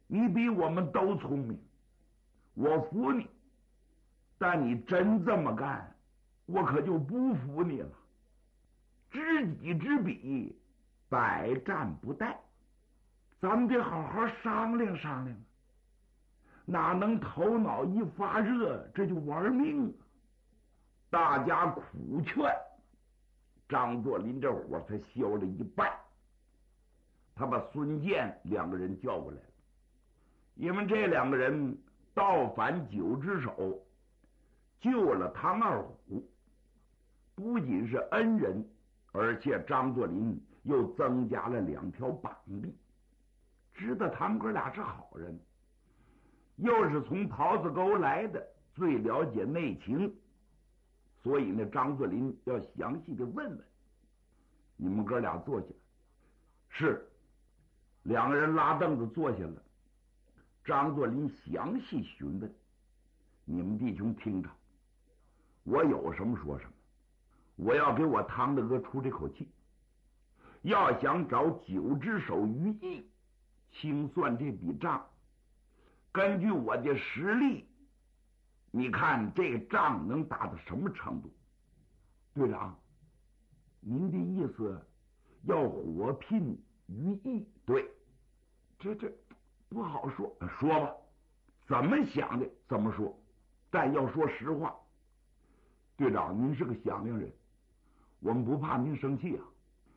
你比我们都聪明，我服你。但你真这么干，我可就不服你了。知己知彼，百战不殆。咱们得好好商量商量，哪能头脑一发热这就玩命啊？大家苦劝，张作霖这火才消了一半。他把孙健两个人叫过来了，因为这两个人倒反九只手，救了唐二虎，不仅是恩人，而且张作霖又增加了2条膀臂，知道他们哥俩是好人，又是从桃子沟来的，最了解内情，所以呢，张作霖要详细的问问。你们哥俩坐下。是，两个人拉凳子坐下了。张作霖详细询问：你们弟兄听着，我有什么说什么，我要给我堂大哥出这口气。要想找9只手于毅清算这笔账，根据我的实力，你看这个仗能打到什么程度？队长，您的意思要火拼于毅？对，这不好说，说吧，怎么想的怎么说，但要说实话。队长，您是个响亮人，我们不怕您生气啊。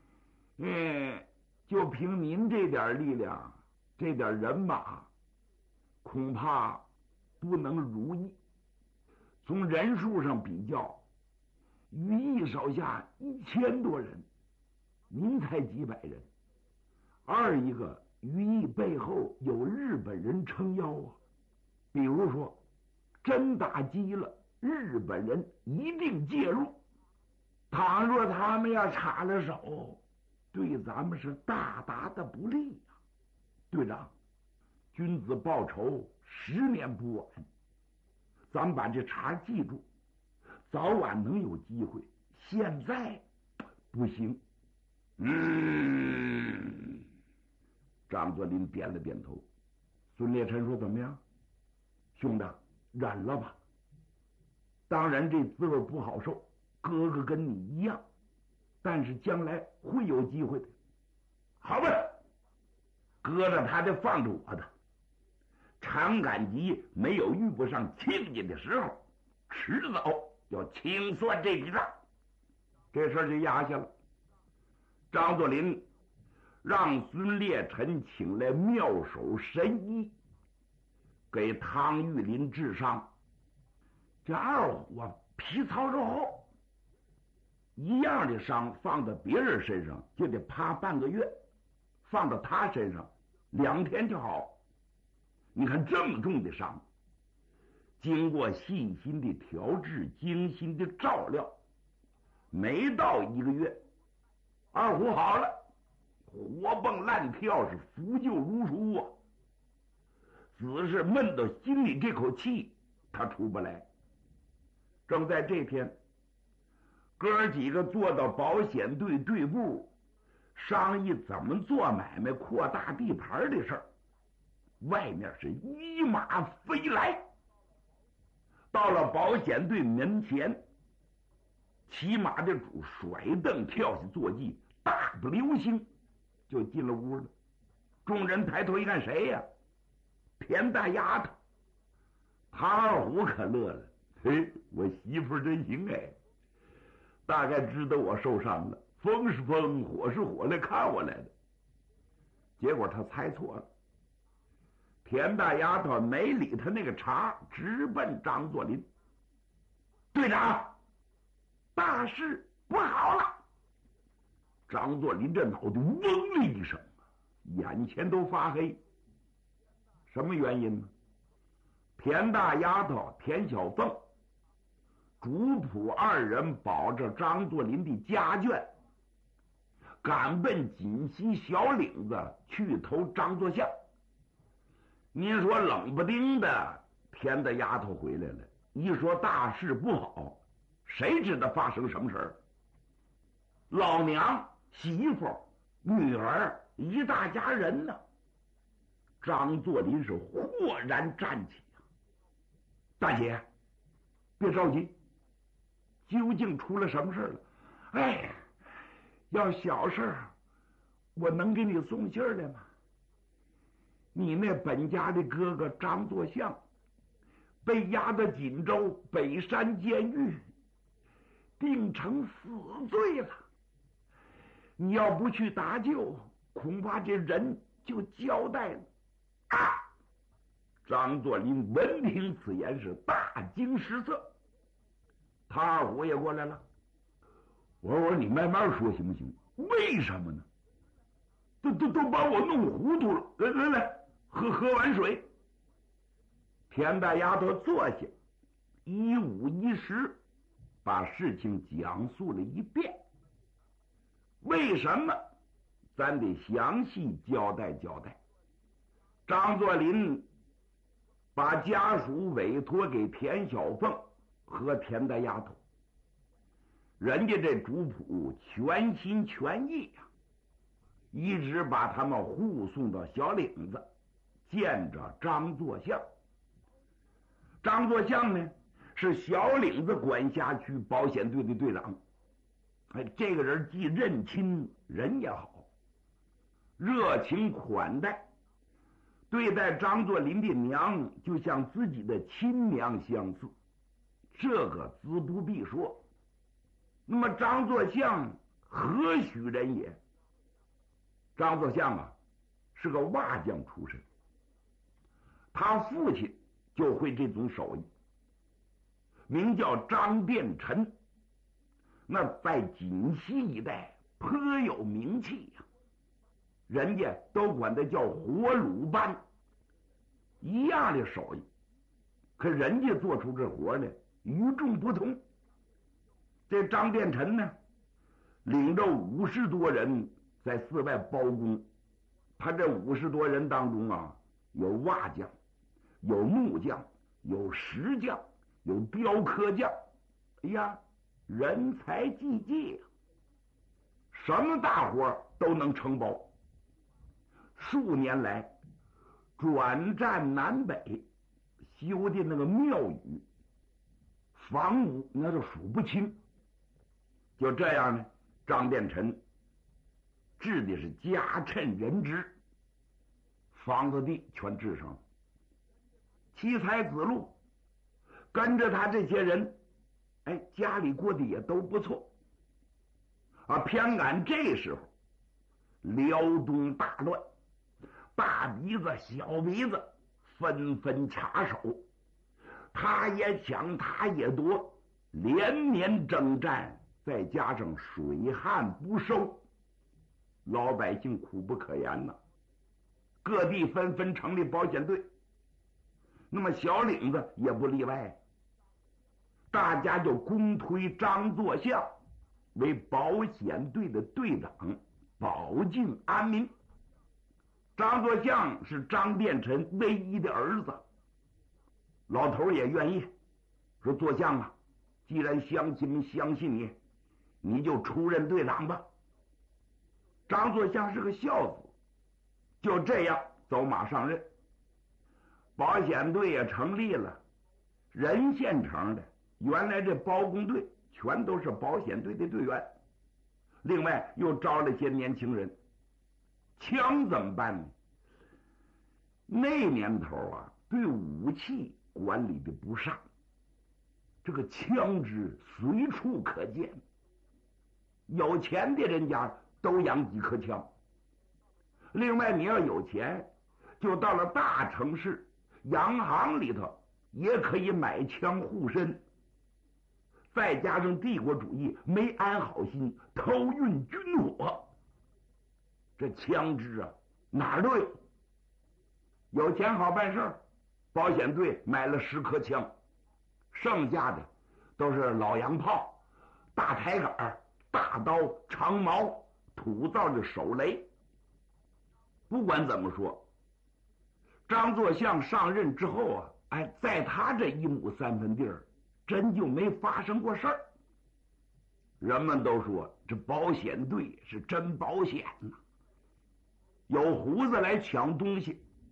就凭您这点力量，这点人马，恐怕不能如意。从人数上比较，于毅手下1000多人，您才几百人。二一个，于毅背后有日本人撑腰啊，比如说真打击了，日本人一定介入。倘若他们要插了手，对咱们是大大的不利呀。队长，君子报仇10年不晚，咱们把这茬记住，早晚能有机会。现在不行。张作霖点了点头。孙烈臣说：怎么样，兄弟，忍了吧。当然这滋味不好受，哥哥跟你一样，但是将来会有机会的。好吧，搁着他的放着我的。常赶集没有遇不上亲家的时候，迟早要清算这笔账。这事儿就压下了。张作霖让孙烈臣请来妙手神医，给汤玉麟治伤。这二虎啊，皮糙肉厚，一样的伤放到别人身上就得趴半个月，放到他身上2天就好。你看这么重的伤，经过细心的调治，精心的照料，没到1个月，二虎好了，活蹦乱跳，是扶柩如熟啊。只是闷到心里这口气他出不来。正在这天，哥几个坐到保险队队部，商议怎么做买卖，扩大地盘的事儿。外面是一马飞来，到了保险队门前，骑马的主甩蹬跳下坐骑，大步流星就进了屋了。众人抬头一看，谁呀？田大丫头。唐二虎可乐了，嘿，我媳妇真行哎，大概知道我受伤了，风是风，火是火，来看我来的。结果他猜错了，田大丫头没理他那个茬，直奔张作霖。队长，大事不好了！张作霖这脑袋嗡的一声，眼前都发黑。什么原因呢？田大丫头田小凤、主仆2人保着张作霖的家眷，赶奔锦西小岭子去投张作相。您说冷不丁的田大丫头回来了，一说大事不好，谁知道发生什么事儿？老娘、媳妇、女儿，一大家人呢。 张作霖是豁然站起。大姐，别着急，究竟出了什么事了？哎，要小事我能给你送信来吗？你那本家的哥哥张作相被押到锦州北山监狱，定成死罪了。你要不去搭救，恐怕这人就交代了。啊！张作霖闻听此言是大惊失色，唐二虎也过来了。我说你慢慢说行不行？为什么呢？都把我弄糊涂了。来，喝碗水。田大丫头坐下，一五一十把事情讲述了一遍。为什么？咱得详细交代交代。张作霖把家属委托给田小凤和田大丫头，人家这主仆全心全意呀，一直把他们护送到小岭子见着张作相。张作相呢，是小岭子管辖区保险队的队长。这个人既认亲，人也好，热情款待，对待张作霖的娘就像自己的亲娘相似，这个自不必说。那么张作相何许人也？张作相啊，是个瓦匠出身，他父亲就会这种手艺，名叫张殿臣，那在锦西一带颇有名气呀，人家都管他叫活鲁班。一样的手艺，可人家做出这活呢与众不同。这张殿臣呢，领着50多人在寺外包工。他这50多人当中啊，有瓦匠，有木匠，有石匠，有雕刻匠。哎呀，人才济济，什么大活都能承包。数年来转战南北，修的那个庙宇房屋那就数不清。就这样呢，张殿臣治的是家趁人之，房子地全治上了。妻财子禄跟着他这些人，家里过得也都不错啊。偏赶这时候辽东大乱，大鼻子小鼻子纷纷卡手，他也抢他也夺，连年征战，再加上水旱不收，老百姓苦不可言呐。各地纷纷成立保险队，那么小岭子也不例外，大家就公推张作相为保险队的队长，保境安民。张作相是张殿臣唯一的儿子，老头也愿意说：作相啊，既然乡亲们相信你，你就出任队长吧。张作相是个孝子，就这样走马上任。保险队也成立了，任县城的原来这包工队全都是保险队的队员，另外又招了些年轻人。枪怎么办呢？那年头啊，对武器管理的不善，这个枪支随处可见，有钱的人家都养几颗枪。另外你要有钱，就到了大城市洋行里头也可以买枪护身。再加上帝国主义没安好心，偷运军火，这枪支啊哪儿都有。有钱好办事儿，保险队买了10颗枪，剩下的都是老洋炮、大抬杆、大刀、长矛、土造的手雷。不管怎么说，张作相上任之后啊，在他这1亩3分地儿，真就没发生过事儿。人们都说这保险队是真保险呐，有胡子来抢东西，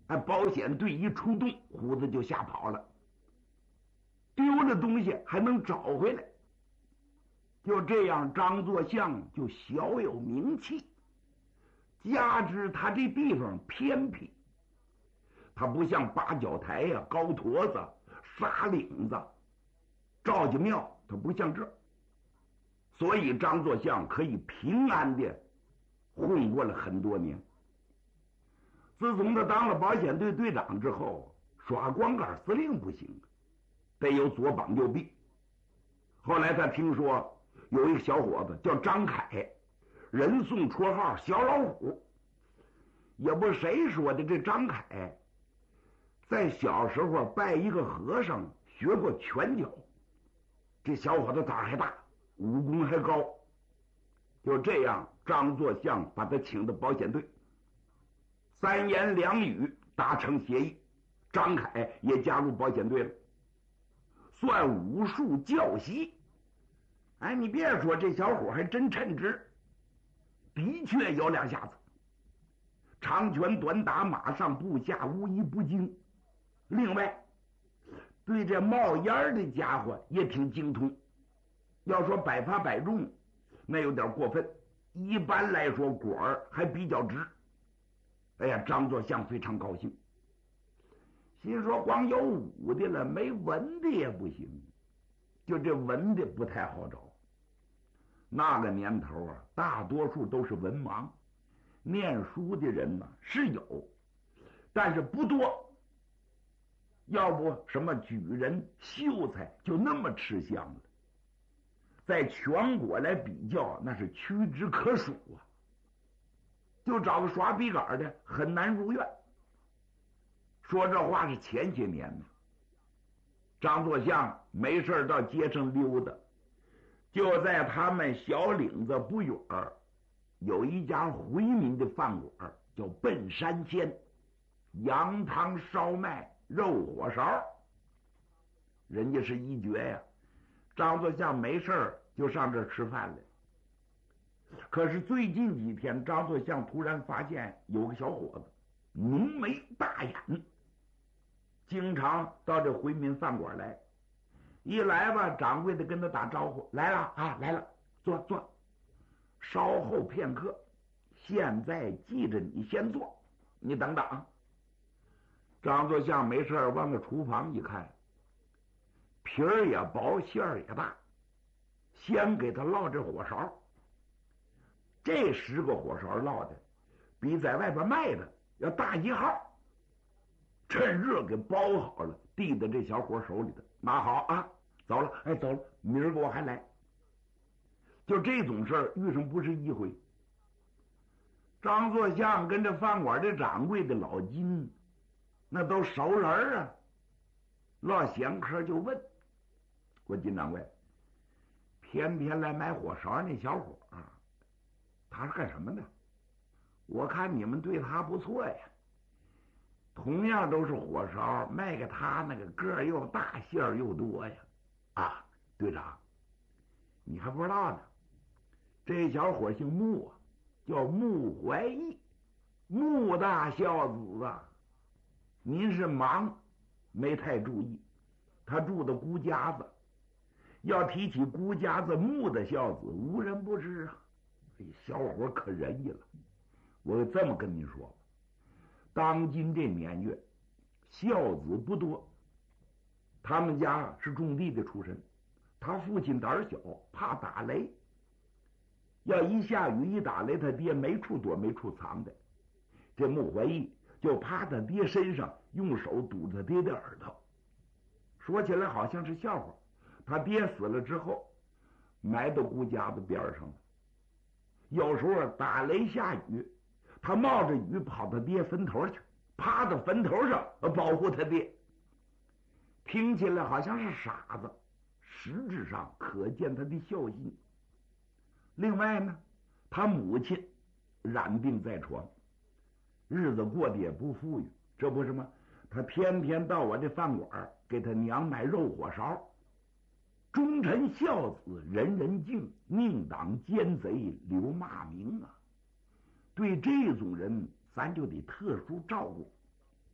保险队一出动，虎子就吓跑了，丢了东西还能找回来。就这样，张作相就小有名气。加之他这地方偏僻，他不像八角台呀、高坨子、沙岭子、赵家庙，他不像这，所以张作相可以平安的混过了很多年。自从他当了保险队队长之后，耍光杆司令不行，得有左膀右臂。后来他听说有一个小伙子叫张凯，人送绰号小老虎。也不谁说的，这张凯在小时候拜一个和尚学过拳脚，这小伙子胆儿还大，武功还高。就这样，张作相把他请到保险队，3言2语达成协议，张凯也加入保险队了，算武术教习。哎，你别说，这小伙还真称职，的确有2下子，长拳短打、马上步下无一不精。另外，对这冒烟的家伙也挺精通。要说百发百中，那有点过分。一般来说，果儿还比较直。哎呀，张作相非常高兴，心说光有武的了，没文的也不行。就这文的不太好找。那个年头啊，大多数都是文盲，念书的人呢是有，但是不多。要不什么举人、秀才就那么吃香了，在全国来比较，那是屈指可数啊。就找个耍笔杆的很难入院。说这话是前些年呢。张作相没事到街上溜达，就在他们小岭子不远有一家回民的饭馆，叫笨山鲜，羊汤烧麦肉火烧，人家是一绝呀。张作相没事就上这儿吃饭来。可是最近几天，张作相突然发现有个小伙子浓眉大眼，经常到这回民饭馆来。一来吧，掌柜的跟他打招呼：“来了啊，来了，坐坐。稍后片刻，现在记着你先坐，你等等啊。”张作相没事往那厨房一看，皮儿也薄，馅儿也大，先给他烙这火烧。这10个火烧烙的比在外边卖的要大1号，趁热给包好了，递到这小伙手里头。拿好啊，走了，哎，走了，明儿个我还来。就这种事儿遇上不是一回。张作相跟这饭馆的掌柜的老金那都熟人啊，落闲客就问我：“金掌柜，偏偏来买火烧那小伙他是干什么的？我看你们对他不错呀。同样都是火烧，卖给他那个个儿又大，馅儿又多呀。啊，队长，你还不知道呢，这小伙姓穆啊，叫穆怀义，穆大孝子啊。您是忙，没太注意。他住的孤家子，要提起孤家子穆大孝子，无人不知啊。小伙可仁义了。我这么跟你说吧，当今这年月，孝子不多。他们家是种地的出身，他父亲胆小，怕打雷。要一下雨一打雷，他爹没处躲没处藏的。这穆怀义就趴他爹身上，用手堵着他爹的耳朵。说起来好像是笑话，他爹死了之后，埋到孤家子边上了。有时候打雷下雨，他冒着雨跑他爹坟头去，趴到坟头上保护他爹。听起来好像是傻子，实质上可见他的孝心。另外呢，他母亲染病在床，日子过得也不富裕。这不是吗？他天天到我这饭馆给他娘买肉火烧。忠臣孝子人人敬，宁党奸贼留骂名啊！对这种人，咱就得特殊照顾。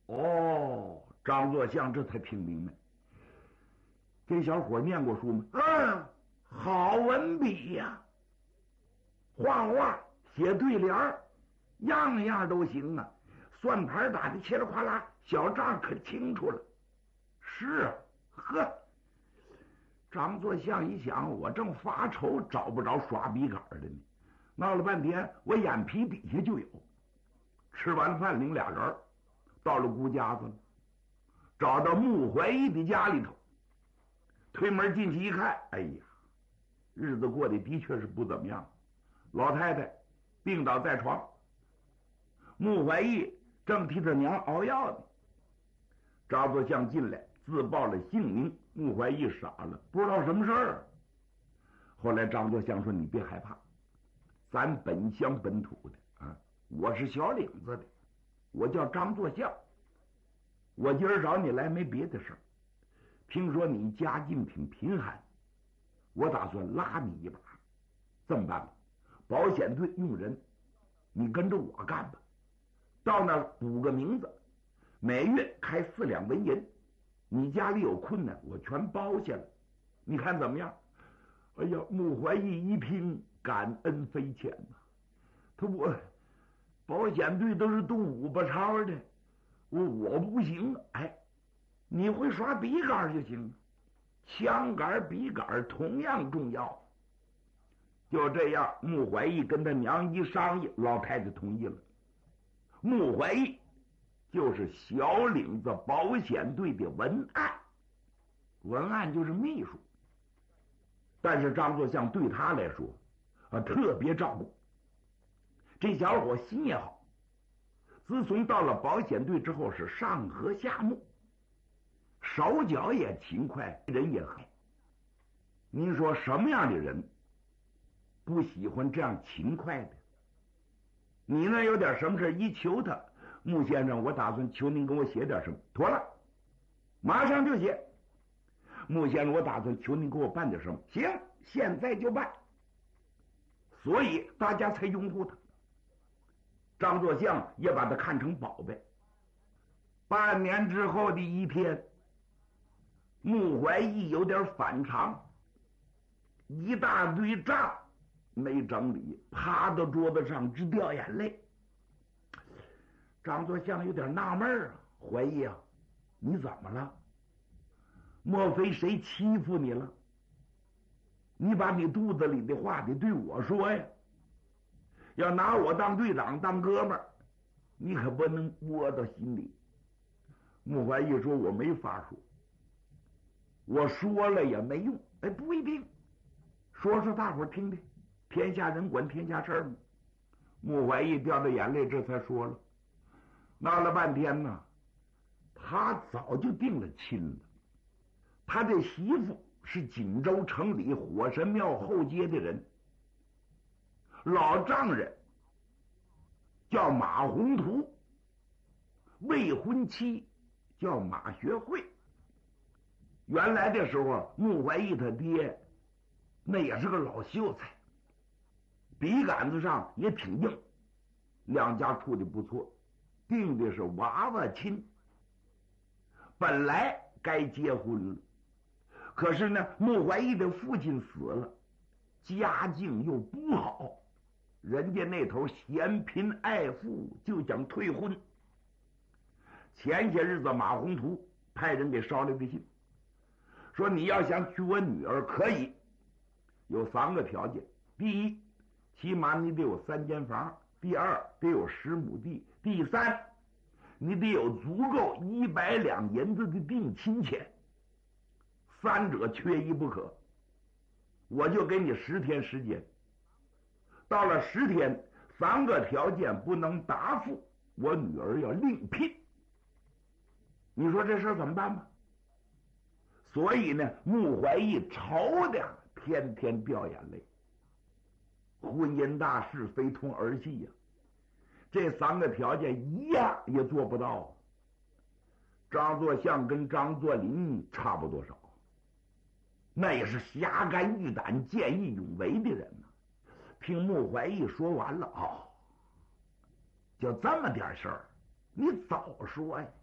哦，张作相这才听明白，这小伙念过书吗？嗯，好文笔呀，画画、写对联儿，样样都行啊。算盘打的切了哗啦，小账可清楚了。是啊，呵。张作相一想，我正发愁找不着刷笔杆的呢，闹了半天，我眼皮底下就有。吃完饭领俩人到了顾家子了，找到穆怀义的家里头，推门进去一看，哎呀，日子过得的确是不怎么样。老太太病倒在床，穆怀义正替他娘熬药呢。张作相进来自报了姓名，穆怀义傻了，不知道什么事儿。后来张作相说：“你别害怕，咱本乡本土的啊，我是小岭子的，我叫张作相。我今儿找你来没别的事儿，听说你家境挺贫寒，我打算拉你一把。这么办吧，保险队用人，你跟着我干吧。到那儿补个名字，每月开4两纹银。你家里有困难，我全包下了，你看怎么样？”哎呀，穆怀义一听，感恩非浅呐。我保险队都是动5把钞的，我不行。哎，你会刷笔杆就行，枪杆笔杆同样重要。就这样，穆怀义跟他娘一商议，老太太同意了。穆怀义就是小岭子保险队的文案，文案就是秘书。但是张作相对他来说特别照顾。这小伙心也好，自从到了保险队之后是上河下牧，手脚也勤快，人也好。您说什么样的人不喜欢这样勤快的？你那有点什么事一求他，穆先生，我打算求您给我写点什么，妥了，马上就写。穆先生，我打算求您给我办点什么，行，现在就办。所以大家才拥护他，张作相也把他看成宝贝。半年之后的一天，穆怀义有点反常，一大堆账没整理，趴到桌子上直掉眼泪。张作相有点纳闷啊，怀义啊，你怎么了？莫非谁欺负你了？你把你肚子里的话得对我说呀！要拿我当队长当哥们儿，你可不能窝到心里。穆怀义说：“我没法说，我说了也没用。”哎，不一定，说说大伙儿听听，天下人管天下事儿嘛。穆怀义掉着眼泪，这才说了。闹了半天呢，他早就定了亲了。他的媳妇是锦州城里火神庙后街的人，老丈人叫马宏图，未婚妻叫马学会。原来的时候，穆怀义他爹那也是个老秀才，笔杆子上也挺硬，两家处的不错，定的是娃娃亲。本来该结婚了，可是呢，穆怀义的父亲死了，家境又不好，人家那头嫌贫爱富，就想退婚。前些日子马宏图派人给捎来的信，说你要想娶我女儿可以，有3个条件：第一，起码你得有3间房；第二，得有10亩地；第三，你得有足够100两银子的定亲钱。3者缺一不可。我就给你10天时间，到了10天，3个条件不能答复，我女儿要另聘。你说这事怎么办吧？所以呢，穆怀义愁的天天掉眼泪。婚姻大事非同儿戏呀，这3个条件一样也做不到。张作相跟张作霖差不多少，那也是侠肝义胆、见义勇为的人呢。听穆怀义说完了，就这么点事儿，你早说呀！